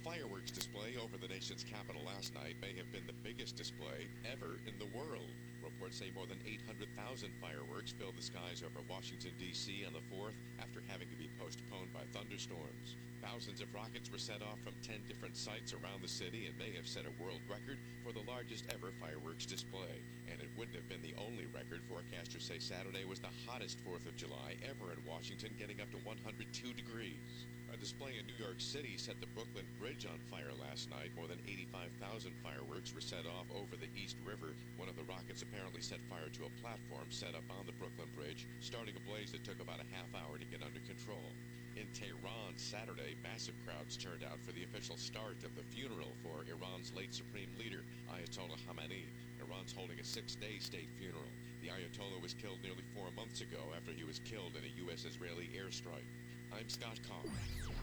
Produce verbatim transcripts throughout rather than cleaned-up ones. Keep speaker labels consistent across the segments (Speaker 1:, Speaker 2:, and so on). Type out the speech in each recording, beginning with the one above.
Speaker 1: fireworks display over the nation's capital last night may have been the biggest display ever in the world. Reports say more than eight hundred thousand fireworks filled the skies over Washington, D C on the fourth after having to be postponed by thunderstorms. Thousands of rockets were set off from ten different sites around the city and may have set a world record for the largest ever fireworks display. And it wouldn't have been the only record. Forecasters say Saturday was the hottest fourth of July ever in Washington, getting up to one hundred two degrees. A display in New York City set the Brooklyn Bridge on fire last night. More than eighty-five thousand fireworks were set off over the East River. One of the rockets apparently set fire to a platform set up on the Brooklyn Bridge, starting a blaze that took about a half hour to get under control. In Tehran Saturday, massive crowds turned out for the official start of the funeral for Iran's late supreme leader, Ayatollah Khamenei. Iran's holding a six-day state funeral. The Ayatollah was killed nearly four months ago after he was killed in a U S Israeli airstrike. I'm Scott Carr.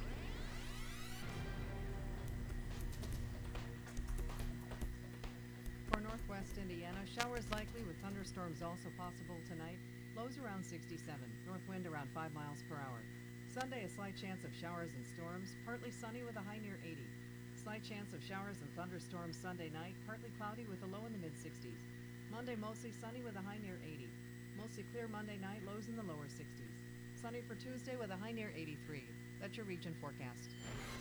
Speaker 2: For northwest Indiana, showers likely with thunderstorms also possible tonight. Lows around sixty-seven, north wind around five miles per hour. Sunday, a slight chance of showers and storms, partly sunny with a high near eighty. Slight chance of showers and thunderstorms Sunday night, partly cloudy with a low in the mid-sixties. Monday, mostly sunny with a high near eighty. Mostly clear Monday night, lows in the lower sixties. Sunny for Tuesday with a high near eighty-three. That's your region forecast.